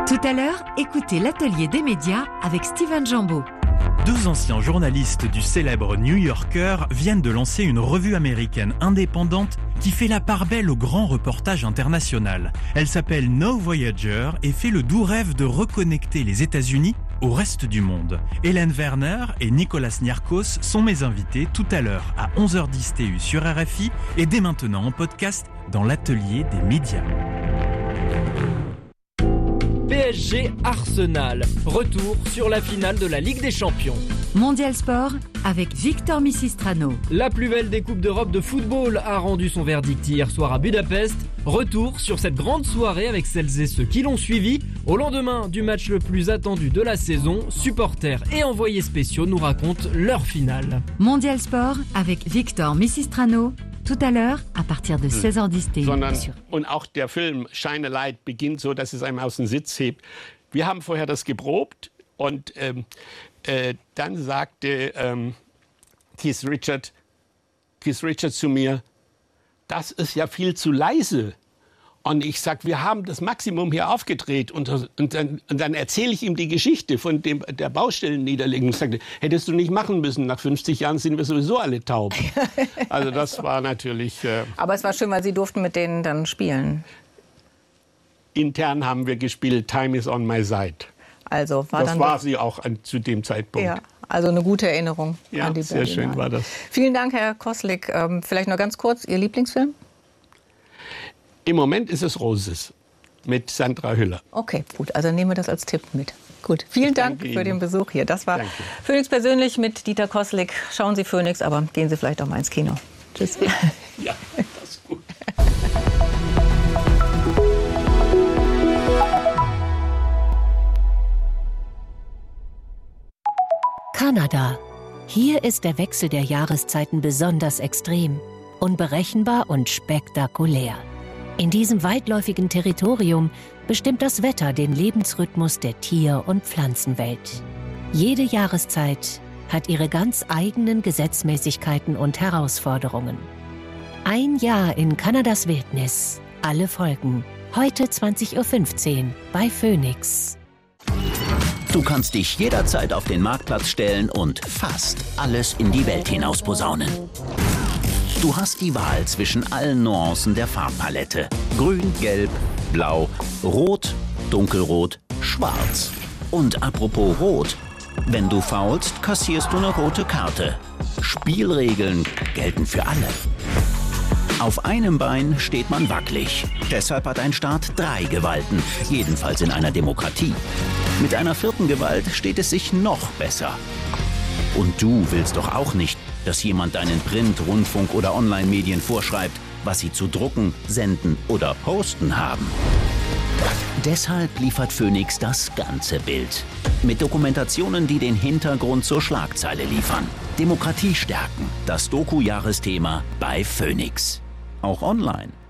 Tout à l'heure, écoutez l'atelier des médias avec Steven Jambeau. Deux anciens journalistes du célèbre New Yorker viennent de lancer une revue américaine indépendante qui fait la part belle au grand reportage international. Elle s'appelle No Voyager et fait le doux rêve de reconnecter les États-Unis au reste du monde. Hélène Werner et Nicolas Niarchos sont mes invités tout à l'heure à 11h10 TU sur RFI et dès maintenant en podcast dans l'atelier des médias. PSG Arsenal, retour sur la finale de la Ligue des Champions. Mondial Sport avec Victor Misistrano. La plus belle des Coupes d'Europe de football a rendu son verdict hier soir à Budapest. Retour sur cette grande soirée avec celles et ceux qui l'ont suivi. Au lendemain du match le plus attendu de la saison, supporters et envoyés spéciaux nous racontent leur finale. Mondial Sport avec Victor Misistrano. Tout à l'heure, à partir de 16h10 TU. Und auch der Film Shine a Light beginnt so, dass es einem aus dem Sitz hebt. Wir haben vorher das geprobt und dann sagte Keith Richard zu mir, das ist ja viel zu leise. Und ich sage, wir haben das Maximum hier aufgedreht. Und dann erzähle ich ihm die Geschichte von der Baustellenniederlegung. Ich sagte, hättest du nicht machen müssen. Nach 50 Jahren sind wir sowieso alle taub. Also das war natürlich... Aber es war schön, weil Sie durften mit denen dann spielen. Intern haben wir gespielt, Time is on my side. Also das war sie auch zu dem Zeitpunkt. Ja, also eine gute Erinnerung an die sehr schön war das. Vielen Dank, Herr Koslik. Vielleicht noch ganz kurz, Ihr Lieblingsfilm? Im Moment ist es Roses mit Sandra Hüller. Okay, gut. Also nehmen wir das als Tipp mit. Gut, vielen Dank für den Besuch hier. Das war Phoenix persönlich mit Dieter Koslik. Schauen Sie Phoenix, aber gehen Sie vielleicht auch mal ins Kino. Tschüss. Ja, das ist gut. Kanada. Hier ist der Wechsel der Jahreszeiten besonders extrem, unberechenbar und spektakulär. In diesem weitläufigen Territorium bestimmt das Wetter den Lebensrhythmus der Tier- und Pflanzenwelt. Jede Jahreszeit hat ihre ganz eigenen Gesetzmäßigkeiten und Herausforderungen. Ein Jahr in Kanadas Wildnis. Alle Folgen. Heute 20.15 Uhr bei Phoenix. Du kannst dich jederzeit auf den Marktplatz stellen und fast alles in die Welt hinaus posaunen. Du hast die Wahl zwischen allen Nuancen der Farbpalette. Grün, Gelb, Blau, Rot, Dunkelrot, Schwarz. Und apropos Rot, wenn du faulst, kassierst du eine rote Karte. Spielregeln gelten für alle. Auf einem Bein steht man wackelig. Deshalb hat ein Staat 3 Gewalten, jedenfalls in einer Demokratie. Mit einer 4. Gewalt steht es sich noch besser. Und du willst doch auch nicht, dass jemand deinen Print-, Rundfunk- oder Online-Medien vorschreibt, was sie zu drucken, senden oder posten haben. Deshalb liefert Phoenix das ganze Bild. Mit Dokumentationen, die den Hintergrund zur Schlagzeile liefern. Demokratie stärken, das Doku-Jahresthema bei Phoenix. Auch online